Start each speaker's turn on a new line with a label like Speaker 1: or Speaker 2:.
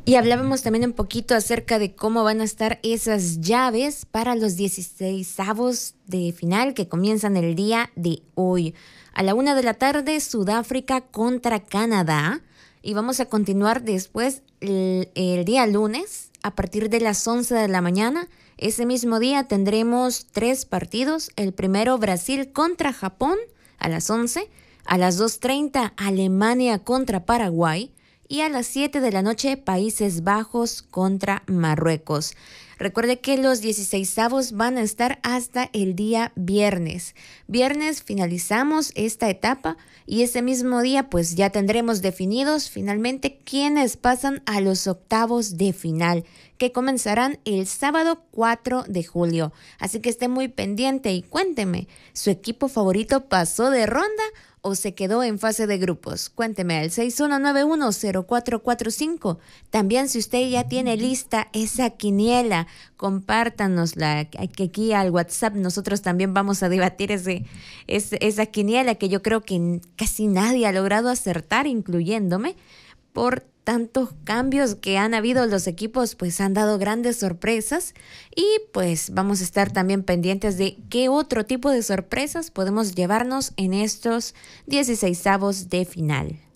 Speaker 1: Y hablábamos también un poquito acerca de cómo van a estar esas llaves para los 16avos de final que comienzan el día de hoy. A la 1 de la tarde, Sudáfrica contra Canadá. Y vamos a continuar después el día lunes a partir de las 11 de la mañana. Ese mismo día tendremos 3 partidos. El primero, Brasil contra Japón a las 11. A las 2:30, Alemania contra Paraguay. Y a las 7 de la noche, Países Bajos contra Marruecos. Recuerde que los 16avos van a estar hasta el día viernes. Viernes finalizamos esta etapa y ese mismo día pues ya tendremos definidos finalmente quiénes pasan a los octavos de final, que comenzarán el sábado 4 de julio. Así que esté muy pendiente y cuénteme, ¿su equipo favorito pasó de ronda o se quedó en fase de grupos? Cuénteme al 61910445. También si usted ya tiene lista esa quiniela, compártanosla, que aquí al WhatsApp nosotros también vamos a debatir esa quiniela que yo creo que casi nadie ha logrado acertar, incluyéndome, por tantos cambios que han habido. Los equipos pues han dado grandes sorpresas y pues vamos a estar también pendientes de qué otro tipo de sorpresas podemos llevarnos en estos 16avos de final.